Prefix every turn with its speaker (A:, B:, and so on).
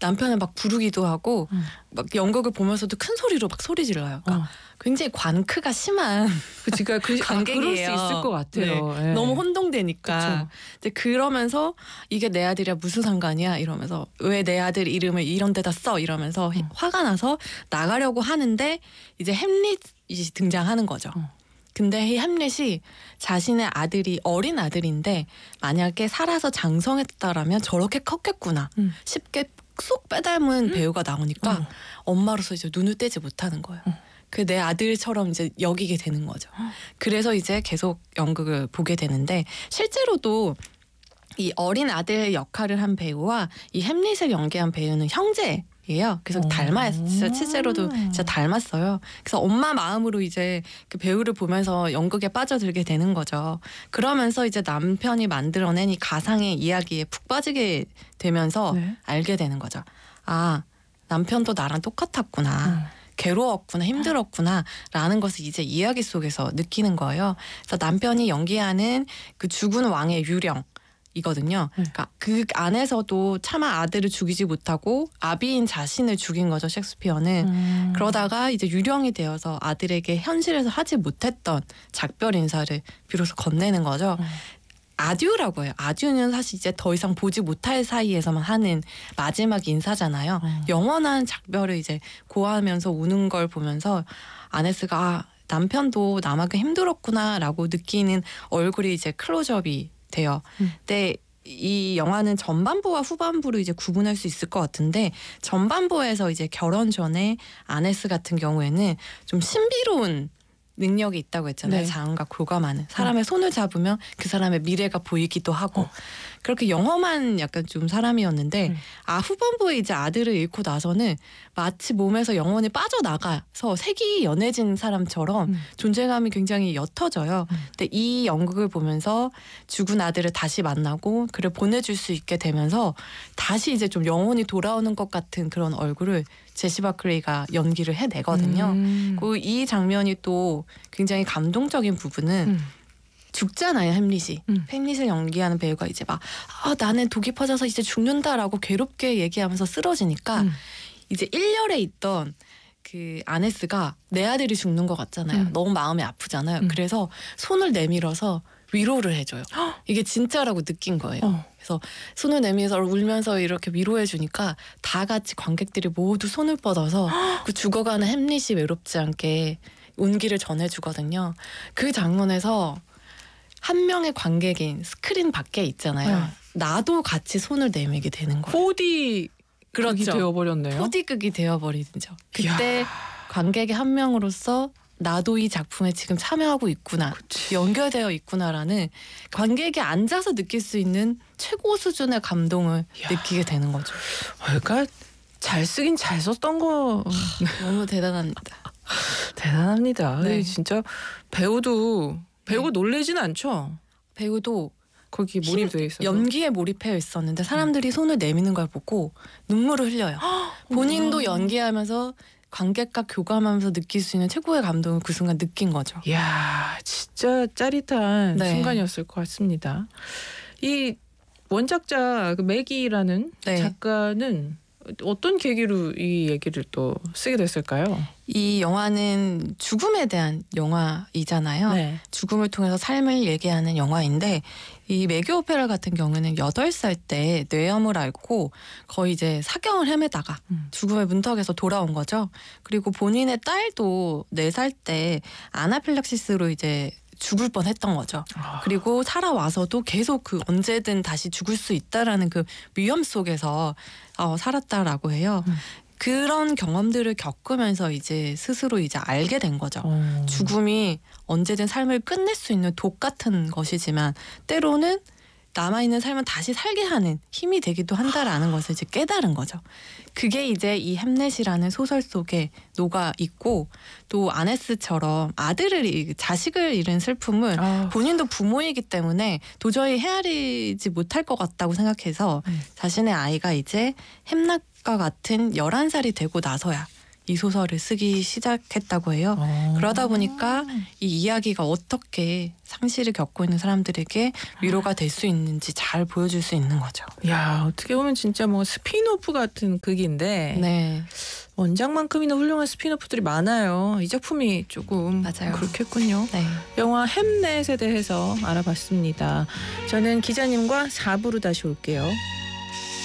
A: 남편을 막 부르기도 하고 막 연극을 보면서도 큰 소리로 막 소리 질러요. 그러니까 굉장히 관크가 심한
B: 그러니까
A: 관객이에요.
B: 그럴 수 있을 것 같아요.
A: 네. 너무 혼동되니까. 이제 그러면서 이게 내 아들이야 무슨 상관이야 이러면서 왜 내 아들 이름을 이런 데다 써 이러면서 화가 나서 나가려고 하는데 이제 햄릿이 등장하는 거죠. 근데 이 햄릿이 자신의 아들이 어린 아들인데 만약에 살아서 장성했다라면 저렇게 컸겠구나 쉽게 쏙 빼닮은 배우가 나오니까 엄마로서 이제 눈을 떼지 못하는 거예요. 그 내 아들처럼 이제 여기게 되는 거죠. 그래서 이제 계속 연극을 보게 되는데 실제로도 이 어린 아들 역할을 한 배우와 이 햄릿을 연기한 배우는 형제예요. 그래서 닮았어요. 실제로도 진짜 닮았어요. 그래서 엄마 마음으로 이제 그 배우를 보면서 연극에 빠져들게 되는 거죠. 그러면서 이제 남편이 만들어낸 이 가상의 이야기에 푹 빠지게 되면서 알게 되는 거죠. 아, 남편도 나랑 똑같았구나. 괴로웠구나, 힘들었구나 라는 것을 이제 이야기 속에서 느끼는 거예요. 그래서 남편이 연기하는 그 죽은 왕의 유령 이거든요. 그러니까 그 안에서도 차마 아들을 죽이지 못하고 아비인 자신을 죽인 거죠, 셰익스피어는. 그러다가 이제 유령이 되어서 아들에게 현실에서 하지 못했던 작별 인사를 비로소 건네는 거죠. 아듀라고 해요. 아듀는 사실 이제 더 이상 보지 못할 사이에서만 하는 마지막 인사잖아요. 영원한 작별을 이제 고하면서 우는 걸 보면서 아네스가 아, 남편도 나만큼 힘들었구나라고 느끼는 얼굴이 이제 클로즈업이 돼요. 근데 이 영화는 전반부와 후반부로 이제 구분할 수 있을 것 같은데 전반부에서 이제 결혼 전에 아네스 같은 경우에는 좀 신비로운 능력이 있다고 했잖아요. 자음과 교감하는 사람의 손을 잡으면 그 사람의 미래가 보이기도 하고 그렇게 영험한 약간 좀 사람이었는데 후반부에 이제 아들을 잃고 나서는 마치 몸에서 영혼이 빠져나가서 색이 연해진 사람처럼 존재감이 굉장히 옅어져요. 근데 이 연극을 보면서 죽은 아들을 다시 만나고 그를 보내줄 수 있게 되면서 다시 이제 좀 영혼이 돌아오는 것 같은 그런 얼굴을 제시 바클레이가 연기를 해내거든요. 그리고 이 장면이 또 굉장히 감동적인 부분은 죽잖아요, 햄릿이. 햄릿을 연기하는 배우가 이제 막 나는 독이 퍼져서 이제 죽는다라고 괴롭게 얘기하면서 쓰러지니까 이제 1열에 있던 그 아네스가 내 아들이 죽는 것 같잖아요. 너무 마음이 아프잖아요. 그래서 손을 내밀어서 위로를 해줘요. 이게 진짜라고 느낀 거예요. 그래서 손을 내밀어서 울면서 이렇게 위로해 주니까 다 같이 관객들이 모두 손을 뻗어서 그 죽어가는 햄릿이 외롭지 않게 온기를 전해주거든요. 그 장면에서 한 명의 관객인 스크린 밖에 있잖아요. 나도 같이 손을 내밀게 되는 거예요.
B: 4D 극이 되어버렸네요.
A: 4D극이 되어버리죠. 그때 관객의 한 명으로서 나도 이 작품에 지금 참여하고 있구나. 연결되어 있구나라는 관객이 앉아서 느낄 수 있는 최고 수준의 감동을 느끼게 되는 거죠.
B: 그러니까 잘 쓰긴 잘 썼던 거
A: 너무 대단합니다.
B: 대단합니다. 진짜 배우가 놀래진 않죠?
A: 배우도
B: 거기 몰입돼 있어서
A: 연기에 몰입해 있었는데 사람들이 손을 내미는 걸 보고 눈물을 흘려요. 본인도 연기하면서 관객과 교감하면서 느낄 수 있는 최고의 감동을 그 순간 느낀 거죠.
B: 이야, 진짜 짜릿한 순간이었을 것 같습니다. 이 원작자 그 매기라는 작가는 어떤 계기로 이 얘기를 또 쓰게 됐을까요?
A: 이 영화는 죽음에 대한 영화이잖아요. 죽음을 통해서 삶을 얘기하는 영화인데 이 매기 오페라 같은 경우는 8살 때 뇌염을 앓고 거의 이제 사경을 헤매다가 죽음의 문턱에서 돌아온 거죠. 그리고 본인의 딸도 4살 때 아나필락시스로 이제 죽을 뻔했던 거죠. 그리고 살아와서도 계속 그 언제든 다시 죽을 수 있다라는 그 위험 속에서 살았다라고 해요. 그런 경험들을 겪으면서 이제 스스로 이제 알게 된 거죠. 죽음이 언제든 삶을 끝낼 수 있는 독 같은 것이지만 때로는 남아있는 삶을 다시 살게 하는 힘이 되기도 한다라는 것을 이제 깨달은 거죠. 그게 이제 이 햄릿이라는 소설 속에 녹아 있고 또 아네스처럼 자식을 잃은 슬픔을 본인도 부모이기 때문에 도저히 헤아리지 못할 것 같다고 생각해서 자신의 아이가 이제 햄릿과 같은 11살이 되고 나서야 이 소설을 쓰기 시작했다고 해요. 그러다 보니까 이 이야기가 어떻게 상실을 겪고 있는 사람들에게 위로가 될 수 있는지 잘 보여줄 수 있는 거죠.
B: 야, 어떻게 보면 진짜 뭐 스피노프 같은 극인데
A: 네.
B: 원작만큼이나 훌륭한 스피노프들이 많아요. 이 작품이 조금
A: 맞아요.
B: 그렇겠군요.
A: 네.
B: 영화 햄넷에 대해서 알아봤습니다. 저는 기자님과 4부로 다시 올게요.